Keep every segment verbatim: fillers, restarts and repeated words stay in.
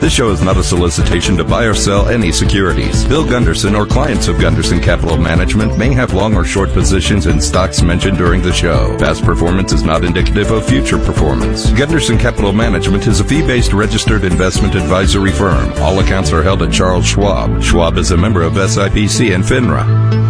This show is not a solicitation to buy or sell any securities. Bill Gunderson or clients of Gunderson Capital Management may have long or short positions in stocks mentioned during the show. Past performance is not indicative of future performance. Gunderson Capital Management is a fee-based registered investment advisory firm. All accounts are held at Charles Schwab. Schwab is a member of S I P C and FINRA.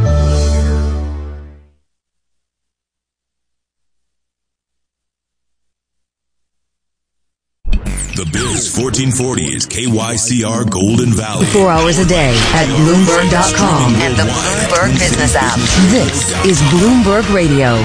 The Biz fourteen forty is K Y C R Golden Valley. Four hours a day at Bloomberg dot com and the Bloomberg Business app. This is Bloomberg Radio.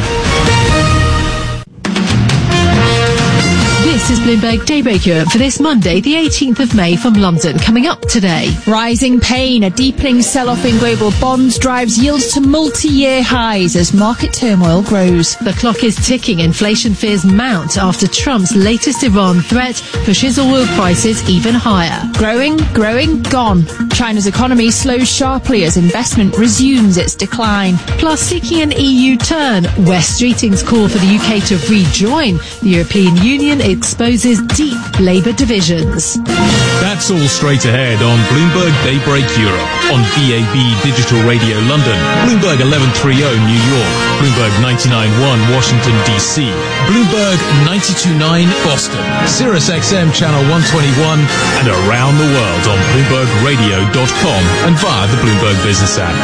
This is Bloomberg Daybreak Europe for this Monday, the eighteenth of May from London. Coming up today. Rising pain, a deepening sell-off in global bonds drives yields to multi-year highs as market turmoil grows. The clock is ticking. Inflation fears mount after Trump's latest Iran threat pushes oil prices even higher. Growing, growing, gone. China's economy slows sharply as investment resumes its decline. Plus, seeking an E U turn, West Streeting's call for the U K to rejoin the European Union exposes deep Labour divisions. That's all straight ahead on Bloomberg Daybreak Europe, on B A B Digital Radio London, Bloomberg eleven thirty New York, Bloomberg ninety-nine point one Washington D C, Bloomberg ninety-two point nine Boston, Sirius X M Channel one twenty-one, and around the world on Bloomberg Radio dot com and via the Bloomberg Business app.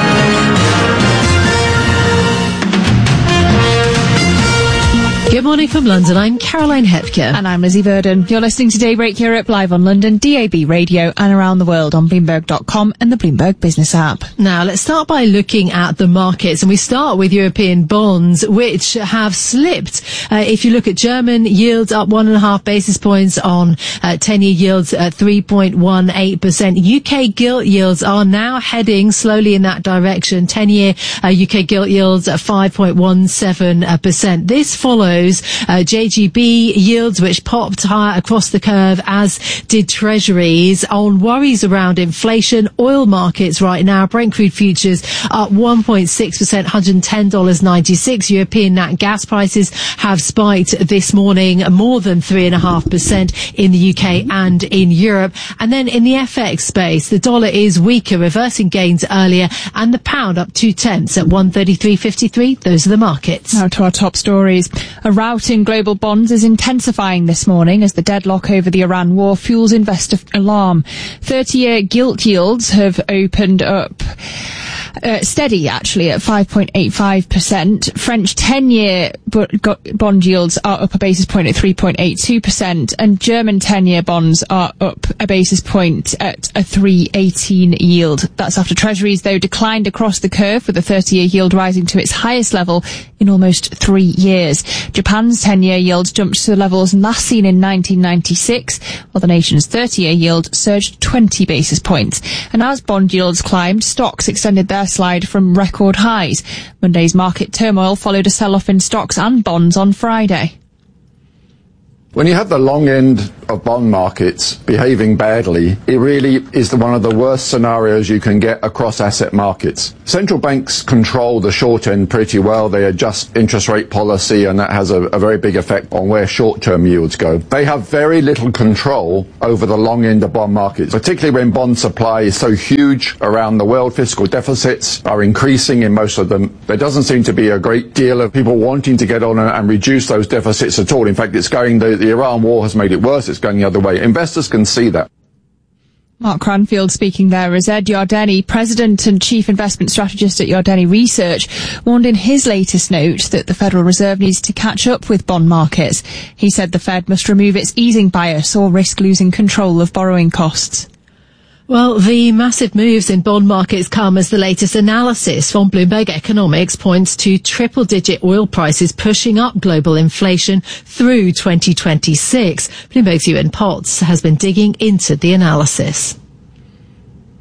Good morning from London. I'm Caroline Hepker. And I'm Lizzie Verdon. You're listening to Daybreak Europe live on London, D A B Radio, and around the world on Bloomberg dot com and the Bloomberg Business app. Now, let's start by looking at the markets, and we start with European bonds, which have slipped. Uh, if you look at German yields up one and a half basis points on uh, ten-year yields at three point one eight percent. U K gilt yields are now heading slowly in that direction. ten-year uh, U K gilt yields at five point one seven percent. This follows Uh, J G B yields, which popped higher across the curve, as did treasuries, on worries around inflation. Oil markets right now, Brent crude futures up one point six percent, one hundred ten dollars ninety-six. European nat gas prices have spiked this morning more than three point five percent in the U K and in Europe. And then in the F X space, the dollar is weaker, reversing gains earlier, and the pound up two tenths at one thirty-three fifty-three. Those are the markets. Now to our top stories. A rout in global bonds is intensifying this morning as the deadlock over the Iran war fuels investor alarm. thirty-year gilt yields have opened up Uh, steady, actually, at five point eight five percent. French ten-year b- bond yields are up a basis point at three point eight two percent, and German ten-year bonds are up a basis point at a three eighteen yield. That's after treasuries, though, declined across the curve, with the thirty-year yield rising to its highest level in almost three years. Japan's ten-year yield jumped to the levels last seen in nineteen ninety-six, while the nation's thirty-year yield surged twenty basis points. And as bond yields climbed, stocks extended their slide from record highs. Monday's market turmoil followed a sell-off in stocks and bonds on Friday. When you have the long end of bond markets behaving badly, it really is the, one of the worst scenarios you can get across asset markets. Central banks control the short end pretty well. They adjust interest rate policy, and that has a, a very big effect on where short-term yields go. They have very little control over the long end of bond markets, particularly when bond supply is so huge around the world. Fiscal deficits are increasing in most of them. There doesn't seem to be a great deal of people wanting to get on and, and reduce those deficits at all. In fact, it's going, the, the Iran war has made it worse. It's going the other way. Investors can see that. Mark Cranfield speaking there as Ed Yardeni, President and Chief Investment Strategist at Yardeni Research, warned in his latest note that the Federal Reserve needs to catch up with bond markets. He said the Fed must remove its easing bias or risk losing control of borrowing costs. Well, the massive moves in bond markets come as the latest analysis from Bloomberg Economics points to triple-digit oil prices pushing up global inflation through twenty twenty-six. Bloomberg's Ewan Potts has been digging into the analysis.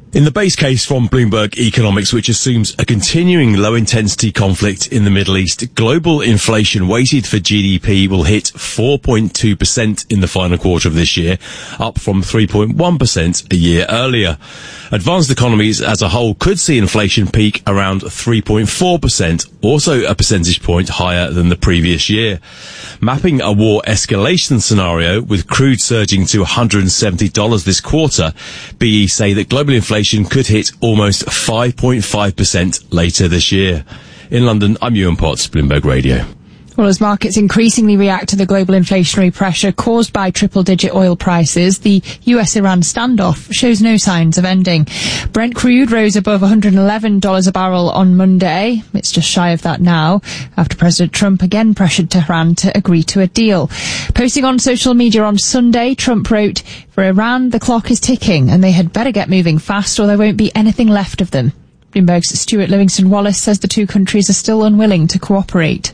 In the base case from Bloomberg Economics, which assumes a continuing low-intensity conflict in the Middle East, global inflation weighted for G D P will hit four point two percent in the final quarter of this year, up from three point one percent a year earlier. Advanced economies as a whole could see inflation peak around three point four percent, also a percentage point higher than the previous year. Mapping a war escalation scenario with crude surging to one hundred seventy dollars this quarter, B E say that global inflation could hit almost five point five percent later this year. In London, I'm Ewan Potts, Bloomberg Radio. Well, as markets increasingly react to the global inflationary pressure caused by triple-digit oil prices, the U S Iran standoff shows no signs of ending. Brent crude rose above one hundred eleven dollars a barrel on Monday. It's just shy of that now, after President Trump again pressured Tehran to agree to a deal. Posting on social media on Sunday, Trump wrote, "For Iran, the clock is ticking, and they had better get moving fast or there won't be anything left of them." Bloomberg's Stuart Livingston-Wallace says the two countries are still unwilling to cooperate.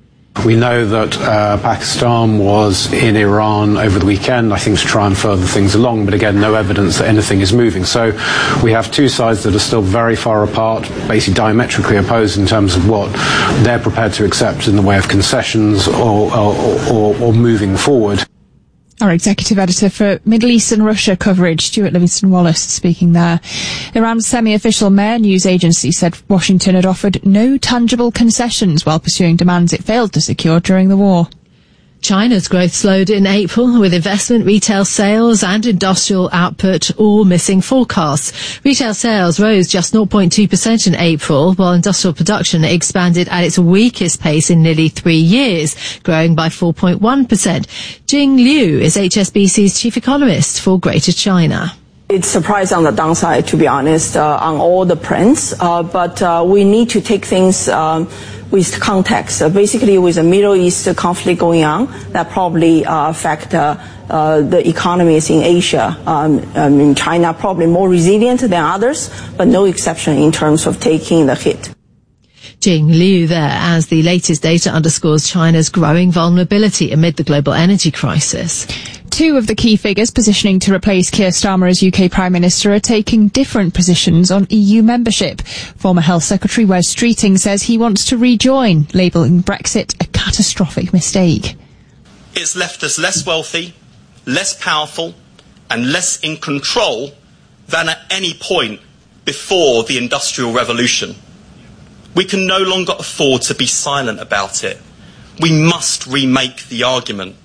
We know that uh, Pakistan was in Iran over the weekend, I think, to try and further things along, but again, no evidence that anything is moving. So we have two sides that are still very far apart, basically diametrically opposed in terms of what they're prepared to accept in the way of concessions or, or, or, or moving forward. Our executive editor for Middle East and Russia coverage, Stuart Livingston-Wallace, speaking there. Iran's semi-official Mehr news agency said Washington had offered no tangible concessions while pursuing demands it failed to secure during the war. China's growth slowed in April, with investment, retail sales and industrial output all missing forecasts. Retail sales rose just zero point two percent in April, while industrial production expanded at its weakest pace in nearly three years, growing by four point one percent. Jing Liu is H S B C's chief economist for Greater China. It's surprise on the downside, to be honest, uh, on all the prints, uh, but uh, we need to take things um, with context. Uh, basically, with the Middle East conflict going on, that probably uh, affect uh, uh, the economies in Asia. Um, I mean, China probably more resilient than others, but no exception in terms of taking the hit. Jing Liu there, as the latest data underscores China's growing vulnerability amid the global energy crisis. Two of the key figures positioning to replace Keir Starmer as U K Prime Minister are taking different positions on E U membership. Former Health Secretary Wes Streeting says he wants to rejoin, labelling Brexit a catastrophic mistake. It's left us less wealthy, less powerful and less in control than at any point before the Industrial Revolution. We can no longer afford to be silent about it. We must remake the argument.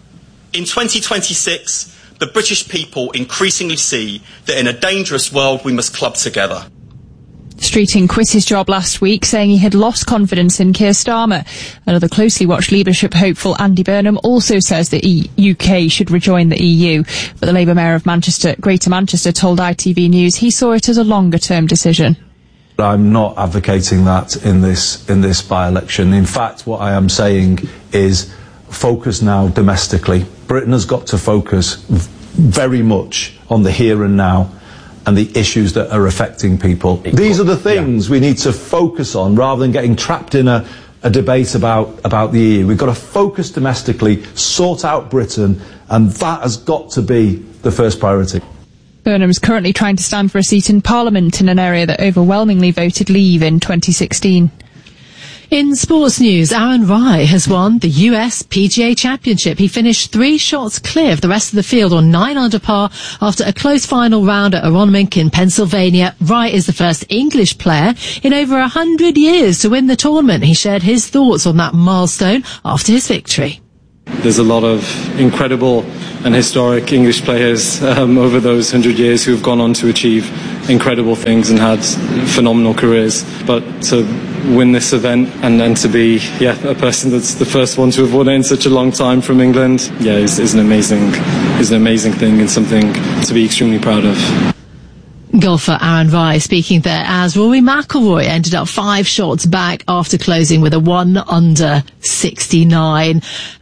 In twenty twenty-six, the British people increasingly see that in a dangerous world we must club together. Streeting quit his job last week, saying he had lost confidence in Keir Starmer. Another closely watched leadership hopeful, Andy Burnham, also says the e- U K should rejoin the E U. But the Labour Mayor of Manchester, Greater Manchester, told I T V News he saw it as a longer-term decision. I'm not advocating that in this in this by-election. In fact, what I am saying is focus now domestically. Britain has got to focus very much on the here and now and the issues that are affecting people. These are the things yeah. we need to focus on rather than getting trapped in a, a debate about, about the E U. We've got to focus domestically, sort out Britain, and that has got to be the first priority. Burnham is currently trying to stand for a seat in Parliament in an area that overwhelmingly voted Leave in twenty sixteen. In sports news, Aaron Rai has won the U S P G A Championship. He finished three shots clear of the rest of the field on nine under par after a close final round at Aronimink in Pennsylvania. Rai is the first English player in over a hundred years to win the tournament. He shared his thoughts on that milestone after his victory. There's a lot of incredible and historic English players um, over those hundred years who have gone on to achieve incredible things and had phenomenal careers. But to win this event and then to be yeah a person that's the first one to have won it in such a long time from England, yeah, is, is an amazing is an amazing thing and something to be extremely proud of. Golfer Aaron Rai speaking there as Rory McIlroy ended up five shots back after closing with a one under sixty-nine.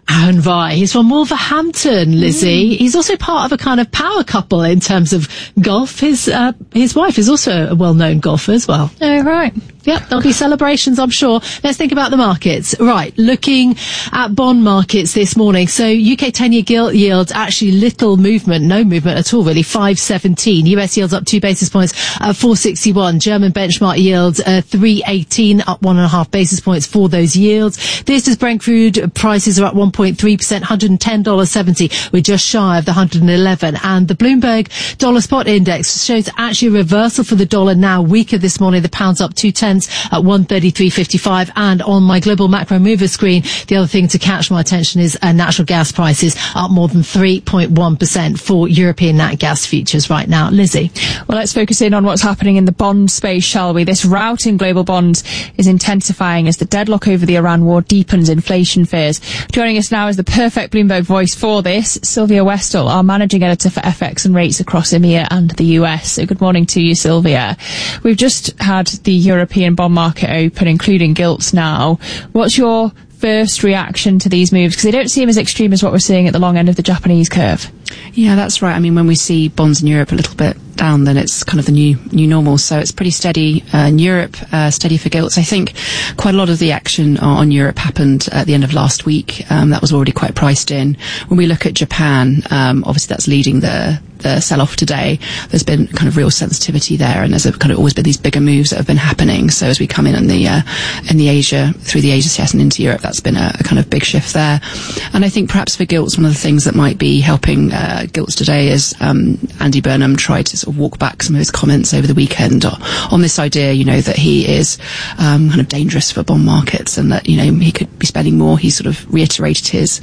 Aaron Vai. He's from Wolverhampton, Lizzie. Mm. He's also part of a kind of power couple in terms of golf. His uh, his wife is also a well-known golfer as well. Oh, right. Yep, there'll be celebrations, I'm sure. Let's think about the markets. Right, looking at bond markets this morning. So U K ten-year gilt yields, actually little movement, no movement at all really, five seventeen. U S yields up two basis points at four sixty-one. German benchmark yields uh, three eighteen, up one and a half basis points for those yields. This is Brent crude prices are up one point three percent, one hundred ten dollars seventy. We're just shy of the one hundred eleven. And the Bloomberg dollar spot index shows actually a reversal for the dollar, now weaker this morning. The pound's up two tenths at one thirty-three fifty-five. And on my global macro mover screen, the other thing to catch my attention is uh, natural gas prices up more than three point one percent for European nat gas futures right now. Lizzie? Well, let's focus in on what's happening in the bond space, shall we? This rout in global bonds is intensifying as the deadlock over the Iran war deepens inflation fears. Joining us now is the perfect Bloomberg voice for this, Sylvia Westall, our managing editor for F X and rates across EMEA and the U S. So good morning to you, Sylvia. We've just had the European bond market open, including gilts now. What's your first reaction to these moves? Because they don't seem as extreme as what we're seeing at the long end of the Japanese curve. Yeah, that's right. I mean, when we see bonds in Europe a little bit down, then it's kind of the new new normal. So it's pretty steady uh, in Europe, uh, steady for gilts. I think quite a lot of the action on Europe happened at the end of last week. Um, that was already quite priced in. When we look at Japan, um, obviously that's leading the the sell-off today. There's been kind of real sensitivity there, and there's a, kind of always been these bigger moves that have been happening. So as we come in in the uh, in the Asia through the Asia session into Europe, that's been a, a kind of big shift there. And I think perhaps for gilts, one of the things that might be helping uh, gilts today is um, Andy Burnham tried to sort of walk back some of his comments over the weekend on, on this idea, you know, that he is um, kind of dangerous for bond markets and that, you know, he could be spending more. He sort of reiterated his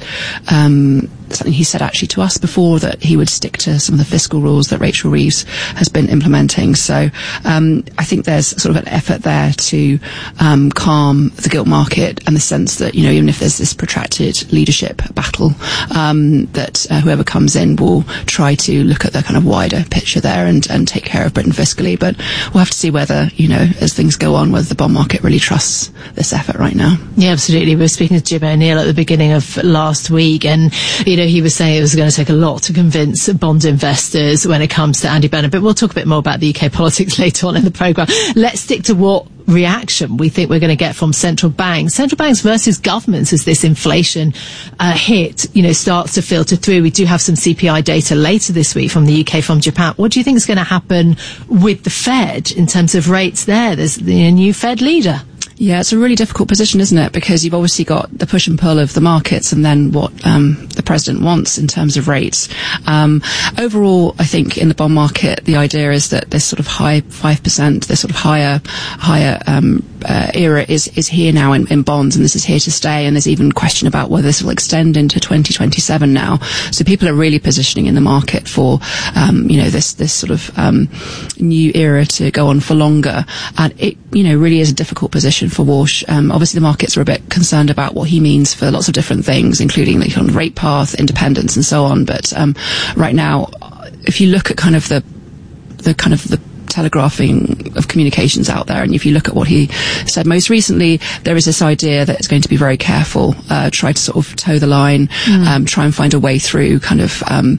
um, something he said actually to us before, that he would stick to some of the fiscal rules that Rachel Reeves has been implementing. So um, I think there's sort of an effort there to um, calm the gilt market, and the sense that, you know, even if there's this protracted leadership battle, um, that uh, whoever comes in will try to look at the kind of wider picture there and, and take care of Britain fiscally. But we'll have to see whether, you know, as things go on, whether the bond market really trusts this effort right now. Yeah, absolutely. We were speaking to Jim O'Neill at the beginning of last week, and, you know, he was saying it was going to take a lot to convince bond investors when it comes to Andy Burnham. But we'll talk a bit more about the U K politics later on in the programme. Let's stick to what reaction we think we're going to get from central banks. Central banks versus governments as this inflation uh, hit, you know, starts to filter through. We do have some C P I data later this week from the U K, from Japan. What do you think is going to happen with the Fed in terms of rates there? There's the new Fed leader. Yeah, it's a really difficult position, isn't it? Because you've obviously got the push and pull of the markets, and then what um, the president wants in terms of rates. Um, overall, I think in the bond market, the idea is that this sort of high five percent, this sort of higher, higher um, uh, era is is here now in, in bonds, and this is here to stay. And there's even question about whether this will extend into twenty twenty-seven now. So people are really positioning in the market for, um, you know, this this sort of um, new era to go on for longer. And it, you know, really is a difficult position for Walsh. Um, obviously the markets are a bit concerned about what he means for lots of different things, including the kind of rate path, independence and so on. But um, right now, if you look at kind of the the kind of the telegraphing of communications out there, and if you look at what he said most recently, there is this idea that it's going to be very careful, uh, try to sort of toe the line, mm. um, try and find a way through kind of um,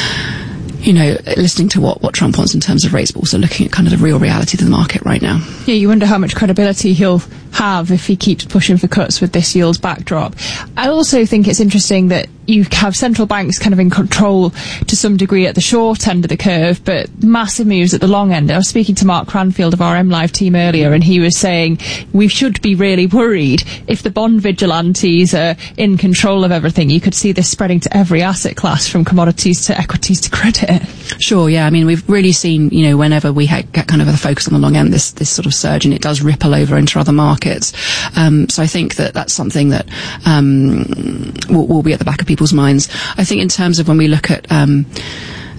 you know, listening to what, what Trump wants in terms of rates, but also looking at kind of the real reality of the market right now. Yeah, you wonder how much credibility he'll have if he keeps pushing for cuts with this yields backdrop. I also think it's interesting that you have central banks kind of in control to some degree at the short end of the curve, but massive moves at the long end. I was speaking to Mark Cranfield of our M Live team earlier, and he was saying we should be really worried if the bond vigilantes are in control of everything. You could see this spreading to every asset class, from commodities to equities to credit. Sure, yeah. I mean, we've really seen, you know, whenever we ha- get kind of a focus on the long end, this this sort of surge, and it does ripple over into other markets. Um, so I think that that's something that um, will, will be at the back of people's minds. I think in terms of when we look at um,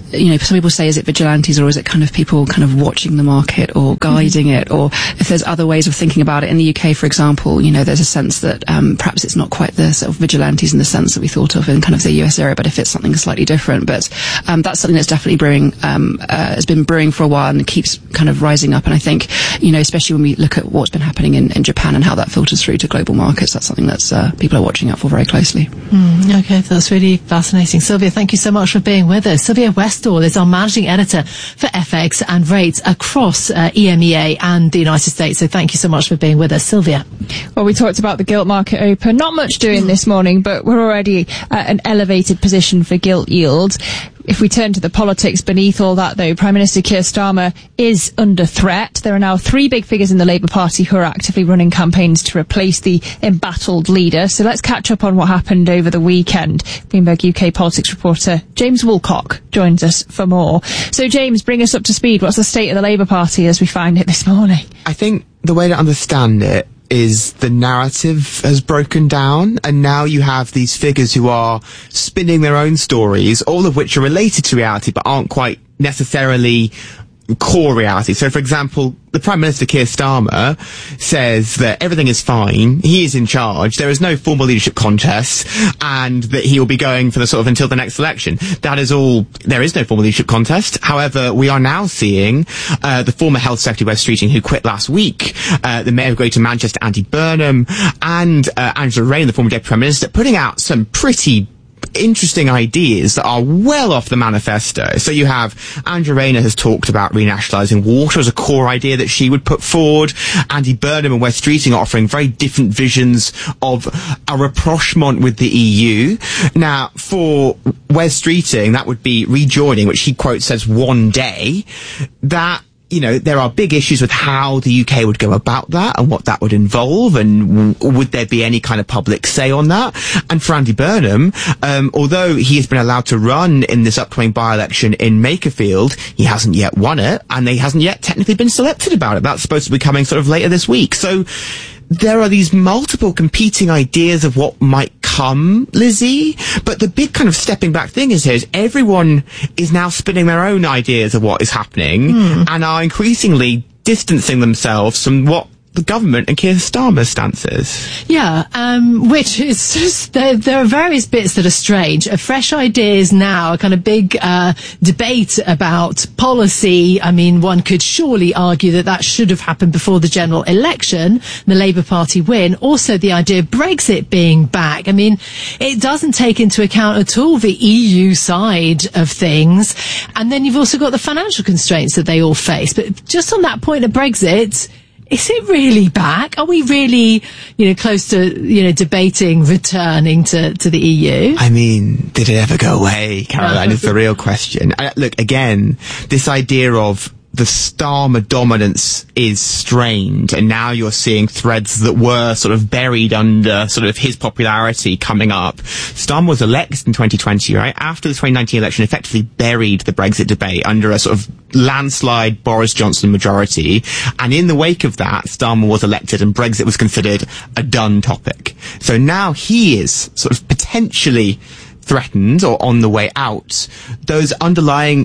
you know, some people say, is it vigilantes or is it kind of people kind of watching the market or guiding mm-hmm. it, or if there's other ways of thinking about it. In the U K, for example, you know, there's a sense that um, perhaps it's not quite the sort of vigilantes in the sense that we thought of in kind of the U S area, but if it's something slightly different. But um, that's something that's definitely brewing, um, uh, has been brewing for a while and keeps kind of rising up. And I think, you know, especially when we look at what's been happening in, in Japan and how that filters through to global markets, that's something that's uh, people are watching out for very closely. Mm, okay, that's really fascinating. Sylvia, thank you so much for being with us. Sylvia Westall is our managing editor for F X and rates across uh, E M E A and the United States. So thank you so much for being with us, Sylvia. Well, we talked about the gilt market open. Not much doing this morning, but we're already at an elevated position for gilt yields. If we turn to the politics beneath all that, though, Prime Minister Keir Starmer is under threat. There are now three big figures in the Labour Party who are actively running campaigns to replace the embattled leader. So let's catch up on what happened over the weekend. Bloomberg U K politics reporter James Woolcock joins us for more. So, James, bring us up to speed. What's the state of the Labour Party as we find it this morning? I think the way to understand it is the narrative has broken down, and now you have these figures who are spinning their own stories, all of which are related to reality but aren't quite necessarily core reality. So, for example, the Prime Minister, Keir Starmer, says that everything is fine, he is in charge, there is no formal leadership contest, and that he will be going for the sort of until the next election. That is all, there is no formal leadership contest. However, we are now seeing uh, the former Health Secretary, Wes Streeting, who quit last week, uh, the Mayor of Greater Manchester, Andy Burnham, and uh, Angela Rayner, the former Deputy Prime Minister, putting out some pretty interesting ideas that are well off the manifesto. So you have Angela Rayner has talked about renationalising water as a core idea that she would put forward. Andy Burnham and Wes Streeting are offering very different visions of a rapprochement with the E U. Now, for Wes Streeting, that would be rejoining, which he quotes says one day. That, you know, there are big issues with how the U K would go about that and what that would involve, and w- would there be any kind of public say on that? And for Andy Burnham, um, although he has been allowed to run in this upcoming by-election in Makerfield, he hasn't yet won it, and he hasn't yet technically been selected about it. That's supposed to be coming sort of later this week. So there are these multiple competing ideas of what might come, Lizzie, but the big kind of stepping back thing is here is everyone is now spinning their own ideas of what is happening mm. and are increasingly distancing themselves from what the government and Keir Starmer's stances. Yeah, um, which is just, there, there are various bits that are strange. A fresh ideas now, a kind of big uh, debate about policy. I mean, one could surely argue that that should have happened before the general election, the Labour Party win. Also, the idea of Brexit being back. I mean, it doesn't take into account at all the E U side of things. And then you've also got the financial constraints that they all face. But just on that point of Brexit, is it really back? Are we really, you know, close to, you know, debating returning to, to the E U? I mean, did it ever go away, Caroline, is the real question. Uh, look, again, this idea of the Starmer dominance is strained, and now you're seeing threads that were sort of buried under sort of his popularity coming up. Starmer was elected in twenty twenty, right? After the twenty nineteen election, effectively buried the Brexit debate under a sort of landslide Boris Johnson majority, and in the wake of that, Starmer was elected and Brexit was considered a done topic. So now he is sort of potentially threatened or on the way out. Those underlying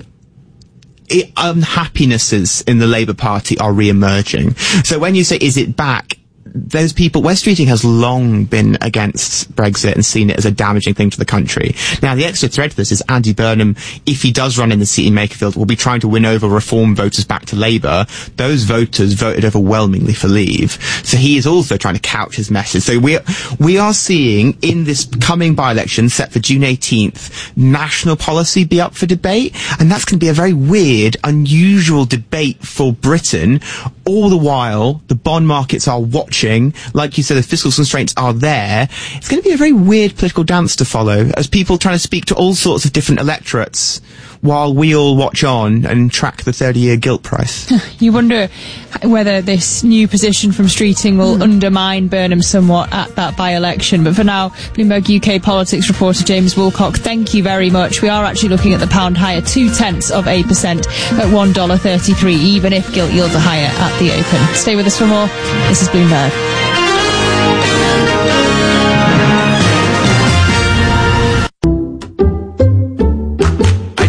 It, unhappinesses in the Labour Party are re-emerging. So when you say, is it back? Those people, Wes Streeting has long been against Brexit and seen it as a damaging thing to the country. Now, the extra thread to this is Andy Burnham, if he does run in the seat in Makerfield, will be trying to win over Reform voters back to Labour. Those voters voted overwhelmingly for Leave. So he is also trying to couch his message. So we we are seeing in this coming by-election set for June eighteenth, national policy be up for debate. And that's going to be a very weird, unusual debate for Britain. All the while, the bond markets are watching. Like you said, the fiscal constraints are there. It's going to be a very weird political dance to follow as people trying to speak to all sorts of different electorates while we all watch on and track the thirty-year gilt price. You wonder whether this new position from Streeting will mm. undermine Burnham somewhat at that by-election. But for now, Bloomberg U K politics reporter James Woolcock, thank you very much. We are actually looking at the pound higher two-tenths of a percent at one dollar thirty-three, even if gilt yields are higher at the open. Stay with us for more. This is Bloomberg.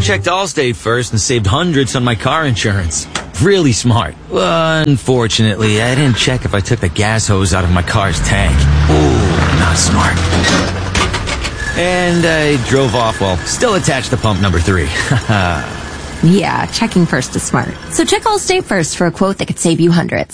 checked Allstate first and saved hundreds on my car insurance. Really smart. Unfortunately, I didn't check if I took the gas hose out of my car's tank. Ooh, not smart. And I drove off while still attached to pump number three. Yeah, checking first is smart. So check Allstate first for a quote that could save you hundreds.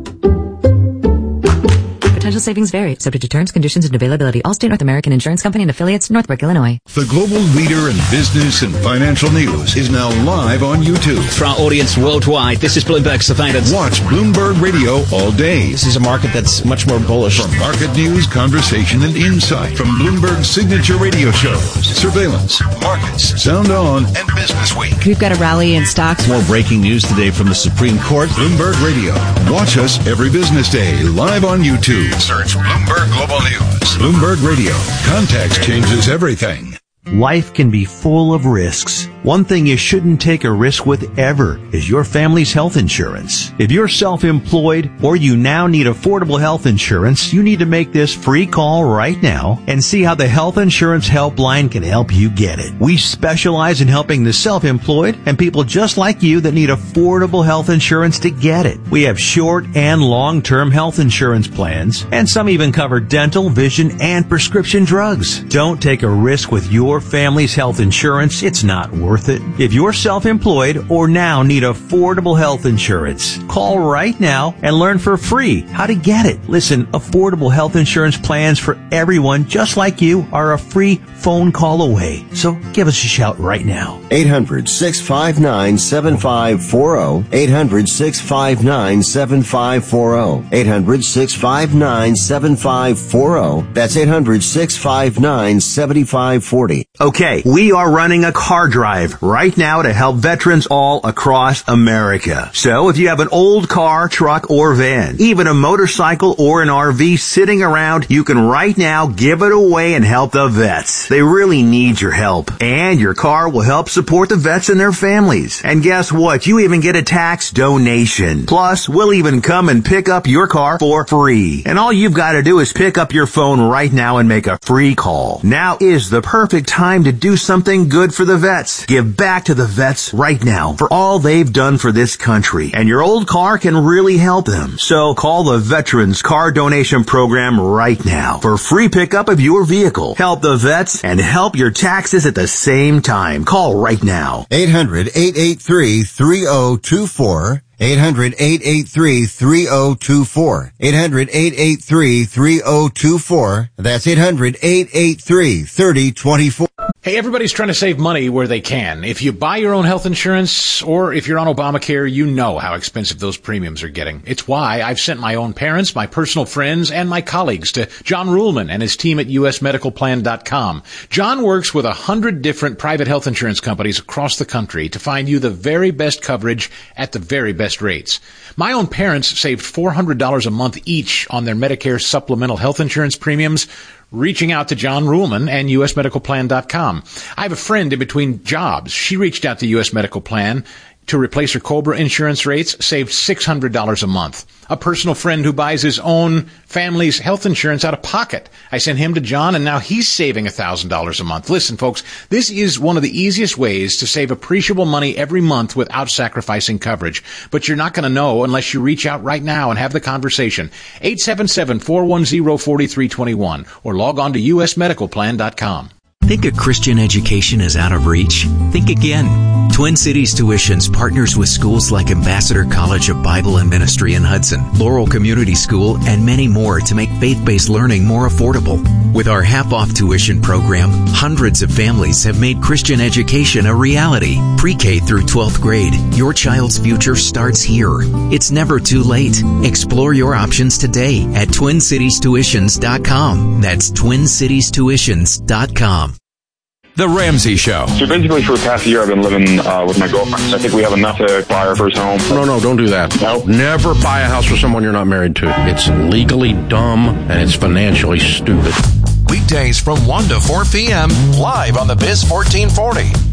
Potential savings vary, subject to terms, conditions, and availability. Allstate North American Insurance Company and affiliates, Northbrook, Illinois. The global leader in business and financial news is now live on YouTube. For our audience worldwide, this is Bloomberg Surveillance. Watch Bloomberg Radio all day. This is a market that's much more bullish. From market news, conversation, and insight. From Bloomberg's signature radio shows, Surveillance, Markets, Sound On, and Business Week. We've got a rally in stocks. More breaking news today from the Supreme Court. Bloomberg Radio. Watch us every business day live on YouTube. Search Bloomberg Global News. Bloomberg Radio. Context changes everything. Life can be full of risks. One thing you shouldn't take a risk with ever is your family's health insurance. If you're self-employed or you now need affordable health insurance, you need to make this free call right now and see how the Health Insurance Helpline can help you get it. We specialize in helping the self-employed and people just like you that need affordable health insurance to get it. We have short and long-term health insurance plans, and some even cover dental, vision, and prescription drugs. Don't take a risk with your family's health insurance. It's not worth it. If you're self-employed or now need affordable health insurance, call right now and learn for free how to get it. Listen, affordable health insurance plans for everyone just like you are a free phone call away. So give us a shout right now. eight hundred, six five nine, seven five four zero. eight hundred, six five nine, seven five four zero. eight hundred, six five nine, seven five four zero. That's eight hundred, six five nine, seven five four zero. Okay, we are running a car drive right now to help veterans all across America. So if you have an old car, truck, or van, even a motorcycle or an R V sitting around, you can right now give it away and help the vets. They really need your help. And your car will help support the vets and their families. And guess what? You even get a tax donation. Plus, we'll even come and pick up your car for free. And all you've got to do is pick up your phone right now and make a free call. Now is the perfect time to do something good for the vets. Give back to the vets right now for all they've done for this country. And your old car can really help them. So call the Veterans Car Donation Program right now for free pickup of your vehicle. Help the vets and help your taxes at the same time. Call right now. eight hundred, eight eight three, three zero two four. eight hundred, eight eight three, three zero two four. eight hundred, eight eight three, three zero two four. That's eight hundred, eight eight three, three zero two four. Hey, everybody's trying to save money where they can. If you buy your own health insurance or if you're on Obamacare, you know how expensive those premiums are getting. It's why I've sent my own parents, my personal friends, and my colleagues to John Ruhlman and his team at U S medical plan dot com. John works with a hundred different private health insurance companies across the country to find you the very best coverage at the very best rates. My own parents saved four hundred dollars a month each on their Medicare supplemental health insurance premiums, reaching out to John Ruhlman and U S medical plan dot com. I have a friend in between jobs. She reached out to U S Medical Plan to replace her COBRA insurance rates, saved six hundred dollars a month. A personal friend who buys his own family's health insurance out of pocket. I sent him to John, and now he's saving one thousand dollars a month. Listen, folks, this is one of the easiest ways to save appreciable money every month without sacrificing coverage. But you're not going to know unless you reach out right now and have the conversation. eight seven seven, four one zero, four three two one or log on to U S medical plan dot com. Think a Christian education is out of reach? Think again. Twin Cities Tuitions partners with schools like Ambassador College of Bible and Ministry in Hudson, Laurel Community School, and many more to make faith-based learning more affordable. With our half-off tuition program, hundreds of families have made Christian education a reality. Pre-K through twelfth grade, your child's future starts here. It's never too late. Explore your options today at twin cities tuitions dot com. That's twin cities tuitions dot com. The Ramsey Show. So basically for the past year I've been living uh, with my girlfriend. I think we have enough to buy our first home. No, no, don't do that. No. Never buy a house for someone you're not married to. It's legally dumb and it's financially stupid. Weekdays from one to four p.m. live on the Biz fourteen forty.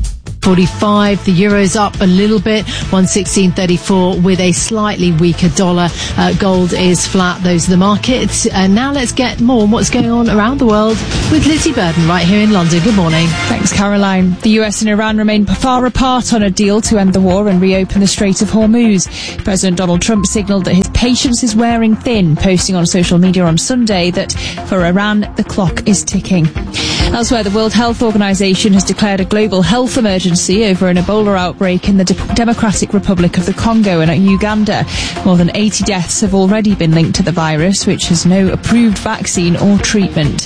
forty-five. The euro's up a little bit, one sixteen thirty-four, with a slightly weaker dollar. Uh, gold is flat. Those are the markets. And now let's get more on what's going on around the world with Lizzie Burden right here in London. Good morning. Thanks, Caroline. The U S and Iran remain far apart on a deal to end the war and reopen the Strait of Hormuz. President Donald Trump signalled that his patience is wearing thin, posting on social media on Sunday that for Iran, the clock is ticking. Elsewhere, the World Health Organization has declared a global health emergency over an Ebola outbreak in the De- Democratic Republic of the Congo and Uganda. More than eighty deaths have already been linked to the virus, which has no approved vaccine or treatment.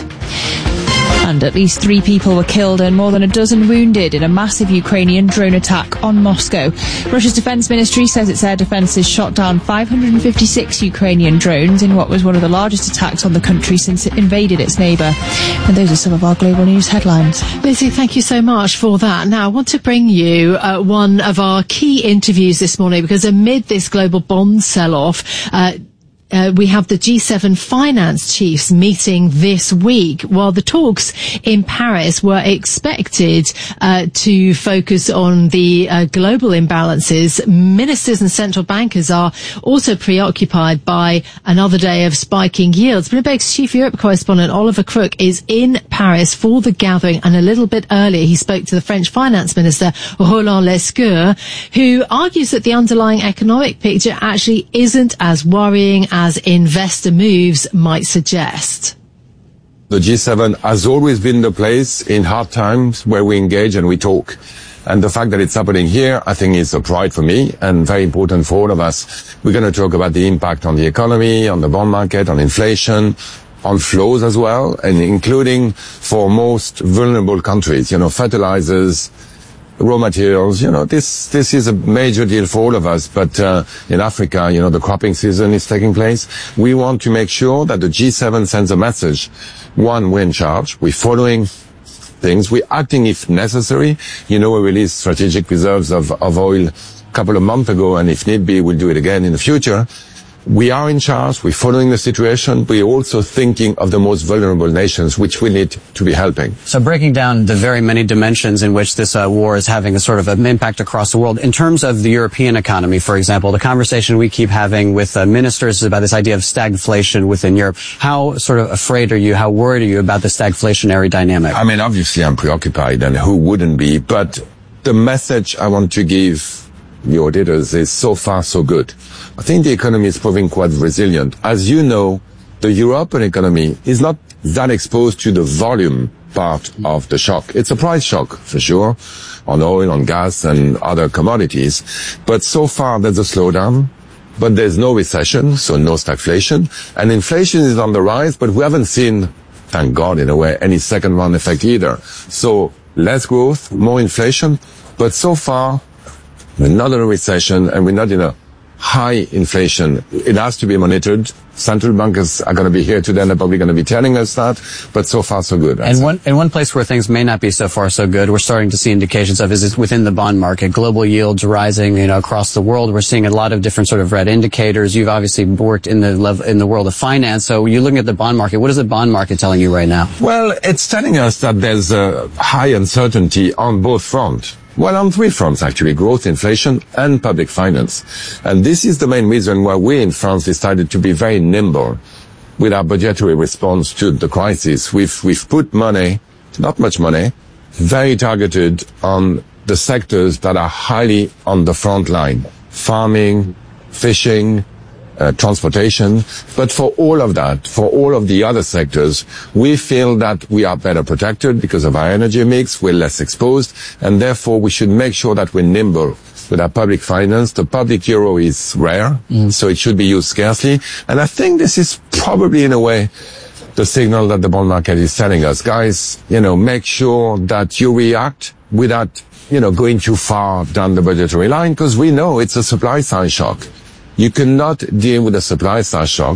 And at least three people were killed and more than a dozen wounded in a massive Ukrainian drone attack on Moscow. Russia's defense ministry says its air defences shot down five hundred fifty-six Ukrainian drones in what was one of the largest attacks on the country since it invaded its neighbour. And those are some of our global news headlines. Lizzie, thank you so much for that. Now, I want to bring you uh, one of our key interviews this morning, because amid this global bond sell-off, uh, Uh, we have the G seven finance chiefs meeting this week. While the talks in Paris were expected uh, to focus on the uh, global imbalances, ministers and central bankers are also preoccupied by another day of spiking yields. Bloomberg's chief Europe correspondent Oliver Crook is in Paris for the gathering, and a little bit earlier he spoke to the French finance minister Roland Lescure, who argues that the underlying economic picture actually isn't as worrying as investor moves might suggest. The G seven has always been the place in hard times where we engage and we talk. And the fact that it's happening here, I think, is a pride for me and very important for all of us. We're going to talk about the impact on the economy, on the bond market, on inflation, on flows as well, and including for most vulnerable countries, you know, fertilizers, raw materials. You know, this this is a major deal for all of us. But uh, in Africa, you know, the cropping season is taking place. We want to make sure that the G seven sends a message. One, we're in charge. We're following things. We're acting if necessary. You know, we released strategic reserves of, of oil a couple of months ago, and if need be, we'll do it again in the future. We are in charge. We're following the situation. We're also thinking of the most vulnerable nations, which we need to be helping. So breaking down the very many dimensions in which this uh, war is having a sort of an impact across the world, in terms of the European economy, for example, the conversation we keep having with uh, ministers about this idea of stagflation within Europe, how sort of afraid are you, how worried are you about the stagflationary dynamic? I mean, obviously I'm preoccupied, and who wouldn't be, but the message I want to give the auditors is so far so good. I think the economy is proving quite resilient. As you know, the European economy is not that exposed to the volume part of the shock. It's a price shock, for sure, on oil, on gas, and other commodities. But so far, there's a slowdown. But there's no recession, so no stagflation. And inflation is on the rise, but we haven't seen, thank God, in a way, any second-round effect either. So less growth, more inflation. But so far, we're not in a recession, and we're not in a high inflation. It has to be monitored. Central bankers are going to be here today, and they're probably going to be telling us that, but so far so good. And one, and one place where things may not be so far so good, we're starting to see indications of, is within the bond market. Global yields rising, you know, across the world. We're seeing a lot of different sort of red indicators. You've obviously worked in the level, in the world of finance, so you're looking at the bond market. What is the bond market telling you right now? Well, it's telling us that there's a high uncertainty on both fronts. Well, on three fronts, actually: growth, inflation, and public finance. And this is the main reason why we in France decided to be very nimble with our budgetary response to the crisis. We've, we've put money, not much money, very targeted on the sectors that are highly on the front line. Farming, fishing, Uh, transportation. But for all of that, for all of the other sectors, we feel that we are better protected because of our energy mix, we're less exposed, and therefore we should make sure that we're nimble with our public finance. The public euro is rare, mm. so it should be used scarcely. And I think this is probably, in a way, the signal that the bond market is telling us. Guys, you know, make sure that you react without, you know, going too far down the budgetary line, because we know it's a supply side shock. You cannot deal with a supply side shock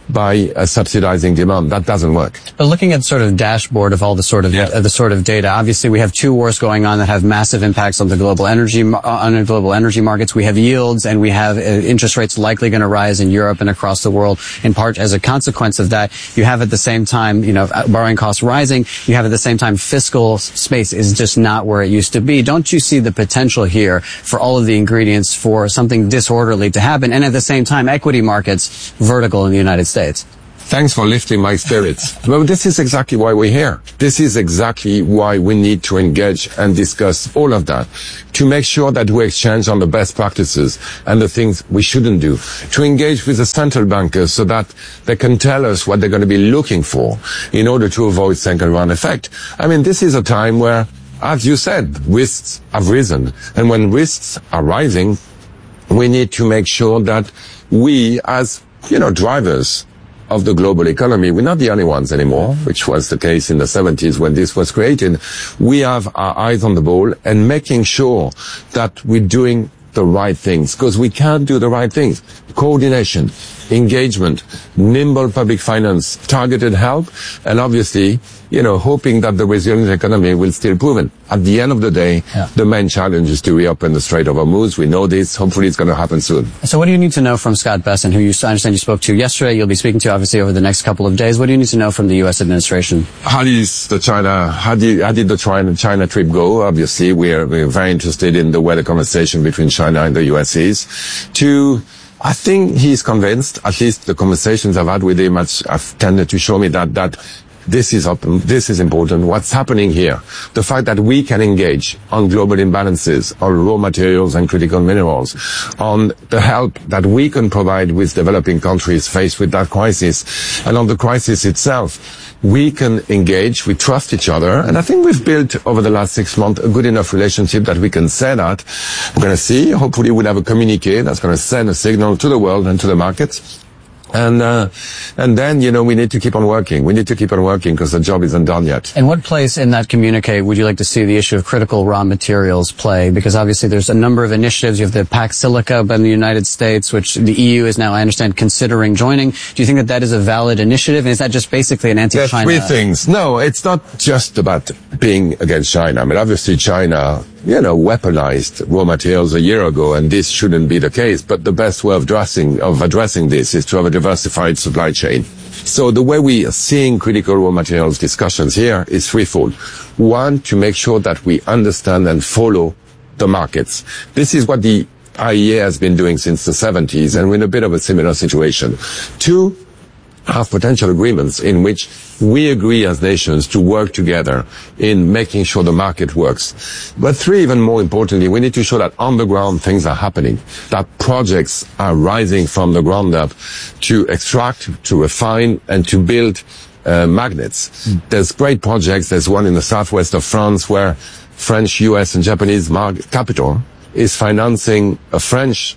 by uh, subsidizing demand. That doesn't work. But looking at sort of dashboard of all the sort of yeah. uh, the sort of data, obviously we have two wars going on that have massive impacts on the global energy uh, on the global energy markets. We have yields, and we have uh, interest rates likely going to rise in Europe and across the world. In part as a consequence of that, you have at the same time, you know, borrowing costs rising. You have at the same time fiscal space is just not where it used to be. Don't you see the potential here for all of the ingredients for something disorderly to happen, and at the same time, equity markets vertical in the United States? States. Thanks for lifting my spirits. Well, this is exactly why we're here. This is exactly why we need to engage and discuss all of that, to make sure that we exchange on the best practices and the things we shouldn't do, to engage with the central bankers so that they can tell us what they're going to be looking for in order to avoid second-round effect. I mean, this is a time where, as you said, risks have risen. And when risks are rising, we need to make sure that we, as you know, drivers of the global economy, we're not the only ones anymore, which was the case in the seventies when this was created. We have our eyes on the ball and making sure that we're doing the right things, because we can't do the right things. Coordination, engagement, nimble public finance, targeted help, and obviously, you know, hoping that the resilient economy will still proven. At the end of the day, yeah. the main challenge is to reopen the Strait of Hormuz. We know this. Hopefully it's going to happen soon. So what do you need to know from Scott Bessent, who you, I understand you spoke to yesterday, you'll be speaking to obviously over the next couple of days. What do you need to know from the U S administration? How is the China, how did, how did the China, China trip go? Obviously, we're, we're very interested in the way the conversation between China and the U S is. To, I think he's convinced, at least the conversations I've had with him have tended to show me that, that this is open, this is important. What's happening here? The fact that we can engage on global imbalances, on raw materials and critical minerals, on the help that we can provide with developing countries faced with that crisis, and on the crisis itself. We can engage, we trust each other, and I think we've built over the last six months a good enough relationship that we can say that. We're going to see, hopefully we'll have a communique that's going to send a signal to the world and to the markets. And, uh, and then, you know, we need to keep on working. We need to keep on working because the job isn't done yet. And what place in that communique would you like to see the issue of critical raw materials play? Because obviously there's a number of initiatives. You have the Pax Silica in the United States, which the E U is now, I understand, considering joining. Do you think that that is a valid initiative? And is that just basically an anti-China? There are three things. No, it's not just about being against China. I mean, obviously China, you know, weaponized raw materials a year ago, and this shouldn't be the case. But the best way of addressing, of addressing this is to have a diversified supply chain. So the way we are seeing critical raw materials discussions here is threefold. One, to make sure that we understand and follow the markets. This is what the I E A has been doing since the seventies, and we're in a bit of a similar situation. Two, have potential agreements in which we agree as nations to work together in making sure the market works. But three, even more importantly, we need to show that on the ground things are happening, that projects are rising from the ground up to extract, to refine, and to build uh, magnets. Mm. There's great projects. There's one in the southwest of France where French, U S, and Japanese capital is financing a French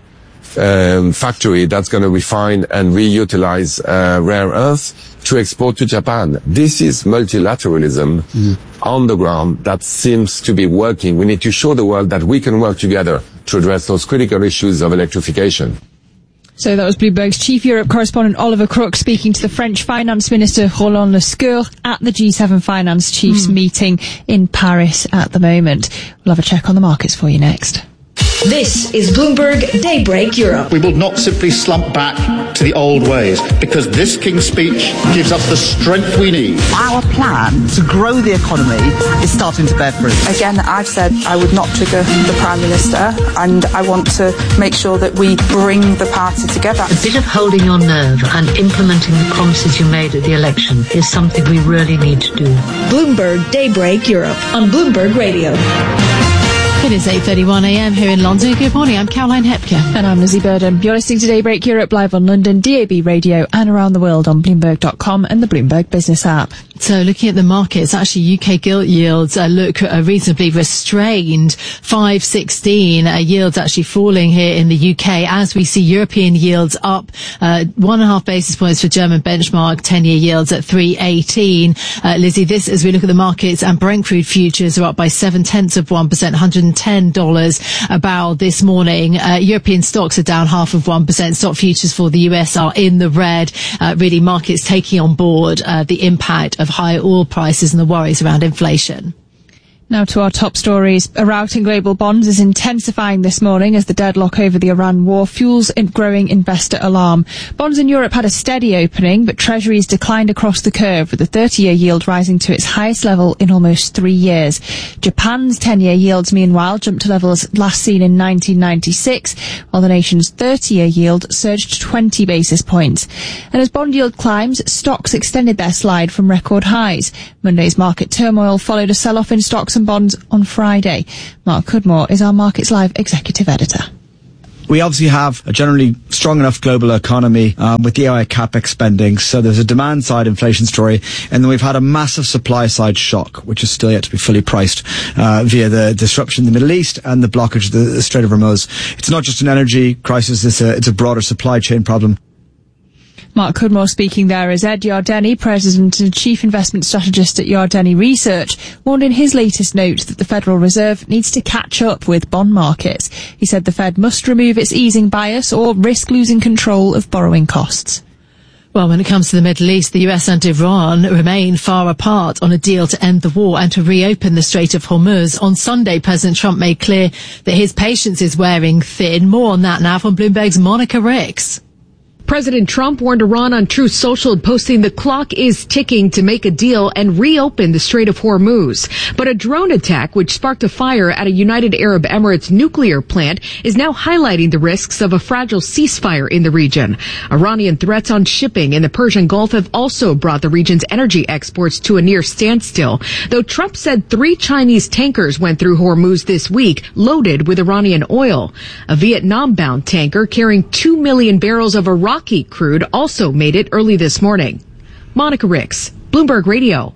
Um, factory that's going to refine and reutilize uh, rare earths to export to Japan. This is multilateralism mm. on the ground that seems to be working. We need to show the world that we can work together to address those critical issues of electrification. So that was Bloomberg's chief Europe correspondent Oliver Crook speaking to the French Finance Minister Roland Lescure at the G seven Finance Chiefs mm. meeting in Paris at the moment. We'll have a check on the markets for you next. This is Bloomberg Daybreak Europe. We will not simply slump back to the old ways, because this King's Speech gives us the strength we need. Our plan to grow the economy is starting to bear fruit. Again, I've said I would not trigger the Prime Minister, and I want to make sure that we bring the party together. A bit of holding your nerve and implementing the promises you made at the election is something we really need to do. Bloomberg Daybreak Europe on Bloomberg Radio. It is eight thirty-one a m here in London. Good morning, I'm Caroline Hepker. And I'm Lizzie Burden. You're listening to Daybreak Europe live on London, D A B Radio, and around the world on Bloomberg dot com and the Bloomberg Business app. So looking at the markets, actually U K gilt yields uh, look uh, reasonably restrained. five sixteen uh, yields actually falling here in the U K as we see European yields up uh, one and a half basis points for German benchmark, ten-year yields at three eighteen. Uh, Lizzie, this as we look at the markets, and Brent crude futures are up by seven tenths of one percent, one hundred ten dollars a barrel this morning. Uh, European stocks are down half of one percent. Stock futures for the U S are in the red. Uh, really markets taking on board uh, the impact of high oil prices and the worries around inflation. Now to our top stories. A rout in global bonds is intensifying this morning as the deadlock over the Iran war fuels in growing investor alarm. Bonds in Europe had a steady opening, but treasuries declined across the curve, with the thirty-year yield rising to its highest level in almost three years. Japan's ten-year yields, meanwhile, jumped to levels last seen in nineteen ninety-six, while the nation's thirty-year yield surged twenty basis points. And as bond yield climbs, stocks extended their slide from record highs. Monday's market turmoil followed a sell-off in stocks and bonds on Friday. Mark Cudmore is our Markets Live executive editor. We obviously have a generally strong enough global economy um, with the A I capex spending, so there's a demand side inflation story, and then we've had a massive supply side shock, which is still yet to be fully priced uh, via the disruption in the Middle East and the blockage of the, the Strait of Hormuz. It's not just an energy crisis, it's a, it's a broader supply chain problem. Mark Cudmore speaking there as Ed Yardeni, President and Chief Investment Strategist at Yardeni Research, warned in his latest note that the Federal Reserve needs to catch up with bond markets. He said the Fed must remove its easing bias or risk losing control of borrowing costs. Well, when it comes to the Middle East, the U S and Iran remain far apart on a deal to end the war and to reopen the Strait of Hormuz. On Sunday, President Trump made clear that his patience is wearing thin. More on that now from Bloomberg's Monica Ricks. President Trump warned Iran on Truth Social, posting the clock is ticking to make a deal and reopen the Strait of Hormuz. But a drone attack, which sparked a fire at a United Arab Emirates nuclear plant, is now highlighting the risks of a fragile ceasefire in the region. Iranian threats on shipping in the Persian Gulf have also brought the region's energy exports to a near standstill, though Trump said three Chinese tankers went through Hormuz this week, loaded with Iranian oil. A Vietnam-bound tanker carrying two million barrels of Iraqi crude also made it early this morning. Monica Ricks, Bloomberg Radio.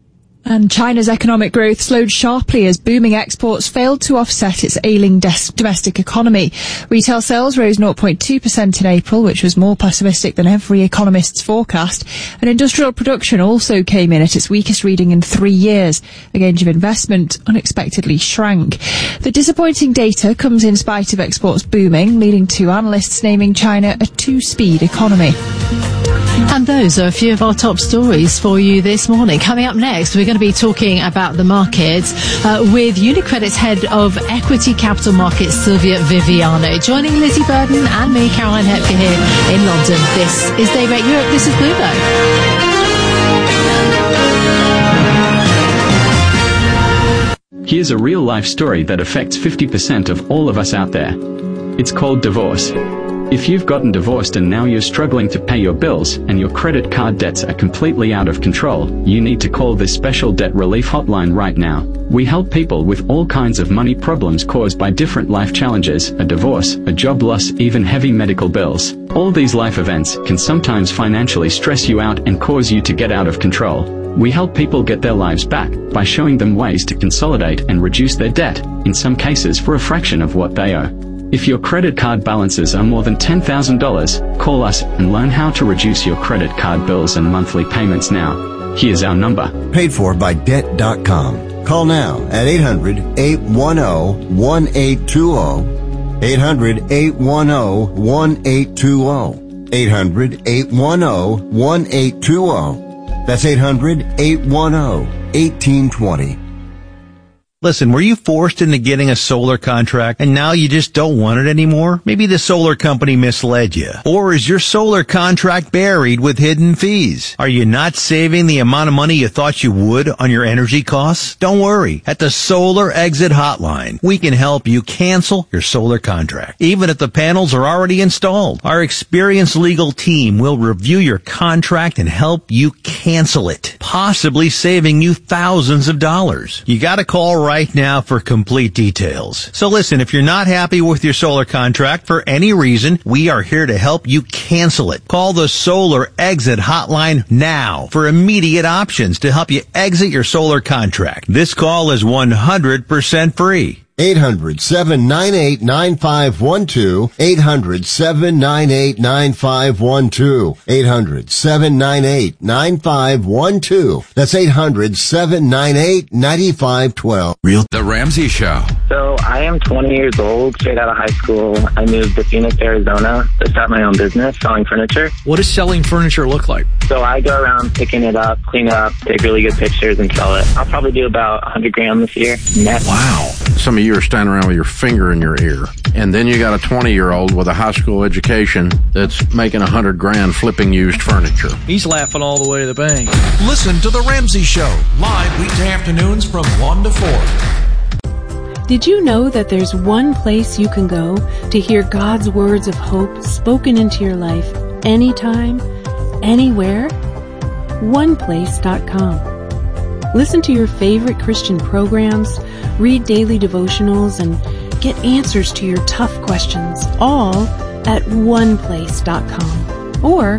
And China's economic growth slowed sharply as booming exports failed to offset its ailing des- domestic economy. Retail sales rose zero point two percent in April, which was more pessimistic than every economist's forecast. And industrial production also came in at its weakest reading in three years. A gauge of investment unexpectedly shrank. The disappointing data comes in spite of exports booming, leading to analysts naming China a two-speed economy. And those are a few of our top stories for you this morning. Coming up next, we're going to be talking about the markets uh, with UniCredit's head of equity capital markets, Sylvia Viviano, joining Lizzie Burden and me, Caroline Hepker, here in London. This is Daybreak Europe. This is Bloomberg. Here's a real-life story that affects fifty percent of all of us out there. It's called divorce. If you've gotten divorced and now you're struggling to pay your bills and your credit card debts are completely out of control, you need to call this special debt relief hotline right now. We help people with all kinds of money problems caused by different life challenges, a divorce, a job loss, even heavy medical bills. All these life events can sometimes financially stress you out and cause you to get out of control. We help people get their lives back by showing them ways to consolidate and reduce their debt, in some cases for a fraction of what they owe. If your credit card balances are more than ten thousand dollars, call us and learn how to reduce your credit card bills and monthly payments now. Here's our number. Paid for by debt dot com. Call now at eight hundred, eight one zero, one eight two zero. eight hundred, eight one zero, one eight two zero. eight hundred, eight one zero, one eight two zero. That's eight hundred, eight one zero, one eight two zero. Listen, were you forced into getting a solar contract and now you just don't want it anymore? Maybe the solar company misled you. Or is your solar contract buried with hidden fees? Are you not saving the amount of money you thought you would on your energy costs? Don't worry. At the Solar Exit Hotline, we can help you cancel your solar contract, even if the panels are already installed. Our experienced legal team will review your contract and help you cancel it, possibly saving you thousands of dollars. You gotta call right right now for complete details. So listen, if you're not happy with your solar contract for any reason, we are here to help you cancel it. Call the Solar Exit Hotline now for immediate options to help you exit your solar contract. This call is one hundred percent free. eight hundred, seven nine eight, nine five one two. eight hundred, seven nine eight, nine five one two. eight hundred, seven nine eight, nine five one two. That's eight hundred, seven nine eight, nine five one two. Real The Ramsey Show. So I am twenty years old, straight out of high school. I moved to Phoenix, Arizona to start my own business selling furniture. What does selling furniture look like? So I go around picking it up, clean it up, take really good pictures and sell it. I'll probably do about one hundred grand this year net. Wow. Some of you are standing around with your finger in your ear. And then you got a twenty-year-old with a high school education that's making a hundred grand flipping used furniture. He's laughing all the way to the bank. Listen to The Ramsey Show, live weekday afternoons from one to four. Did you know that there's one place you can go to hear God's words of hope spoken into your life anytime, anywhere? one place dot com. Listen to your favorite Christian programs, read daily devotionals, and get answers to your tough questions, all at one place dot com. Or